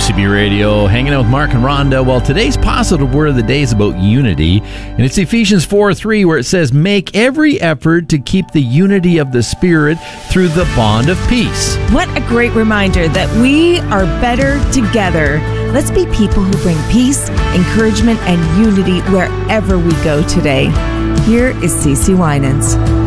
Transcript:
WCB Radio, hanging out with Mark and Rhonda. Well, today's positive word of the day is about unity, and it's Ephesians 4:3, where it says, make every effort to keep the unity of the Spirit through the bond of peace. What a great reminder that we are better together. Let's be people who bring peace, encouragement, and unity wherever we go today. Here is CeCe Winans.